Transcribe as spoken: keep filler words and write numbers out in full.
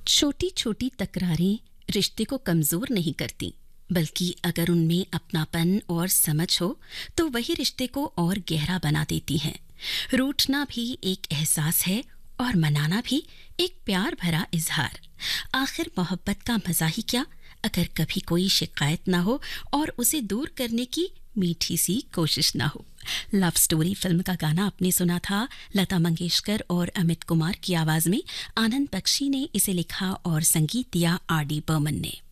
छोटी छोटी तकरारें रिश्ते को कमजोर नहीं करती, बल्कि अगर उनमें अपनापन और समझ हो तो वही रिश्ते को और गहरा बना देती हैं। रूठना भी एक एहसास है और मनाना भी एक प्यार भरा इजहार। आखिर मोहब्बत का मजा ही क्या अगर कभी कोई शिकायत ना हो और उसे दूर करने की मीठी सी कोशिश ना हो। लव स्टोरी फिल्म का गाना आपने सुना था लता मंगेशकर और अमित कुमार की आवाज में। आनंद बख्शी ने इसे लिखा और संगीत दिया आर डी बर्मन ने।